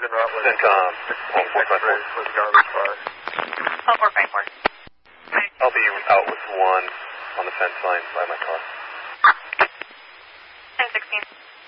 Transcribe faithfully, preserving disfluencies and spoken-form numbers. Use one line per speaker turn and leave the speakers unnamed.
CENTCOM, one four five four.
one four five four.
I'll be out with one on the fence line by my car.
ten sixteen.